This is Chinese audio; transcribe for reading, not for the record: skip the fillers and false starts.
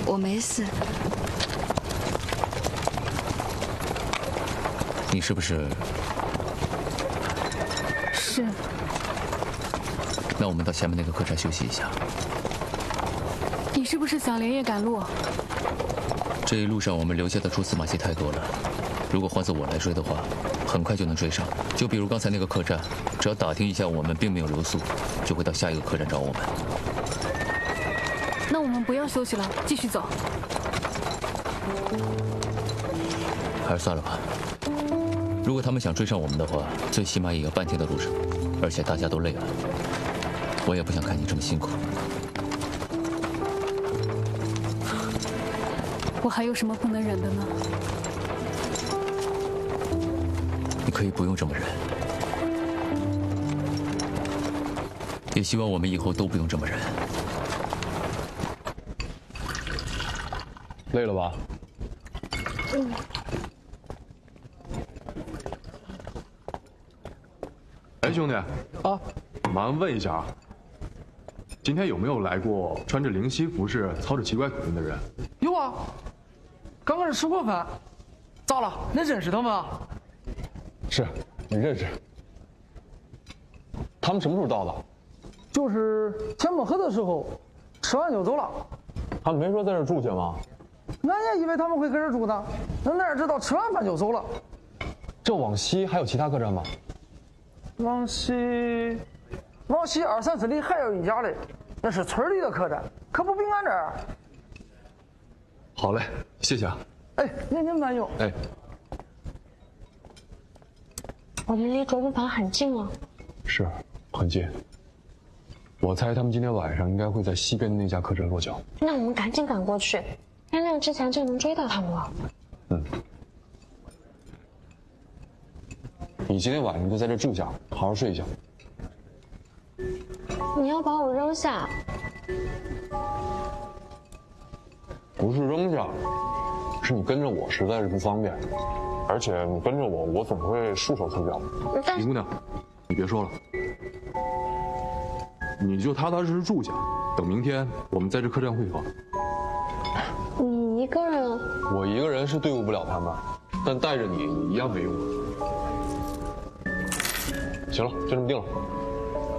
我没事。 你是不是？ 是。 那我们到下面那个客栈休息一下。 你是不是想连夜赶路？ 这一路上我们留下的蛛丝马迹太多了，如果换做我来追的话，很快就能追上。就比如刚才那个客栈，只要打听一下我们并没有留宿，就会到下一个客栈找我们。 那我们不要休息了，继续走。 还是算了吧。如果他们想追上我们的话，最起码也要半天的路程，而且大家都累了，我也不想看你这么辛苦。 我还有什么不能忍的呢？ 你可以不用这么忍，也希望我们以后都不用这么忍。 累了吧？ 嗯。 哎，兄弟啊，麻烦问一下啊，今天有没有来过穿着灵犀服饰、操着奇怪口音的人？ 有啊，刚刚是吃过饭。咋了？恁认识他们啊？ 是，你认识。他们什么时候到的？ 就是天没黑的时候，吃完就走了。 他们没说在这儿住下吗？ 俺也以为他们会搁这儿住呢，哪知道吃完饭就走了。 这往西还有其他客栈吗？ 往西2、3村里还有一家嘞，那是村里的客栈，可不比俺这儿。 好嘞，谢谢啊。 哎，您慢用。 哎， 我们离卓木坊很近了。 是，很近。我猜他们今天晚上应该会在西边的那家客栈落脚。 那我们赶紧赶过去，天亮之前就能追到他们了。 嗯。你今天晚上就在这住下，好好睡一觉。 你要把我扔下？ 不是扔下，是你跟着我实在是不方便，而且你跟着我，我总会束手束脚。李姑娘，你别说了，你就踏踏实实住下，等明天我们在这客栈会合。 你一个人？ 我一个人是对付不了他们，但带着你，你一样没用。行了，就这么定了。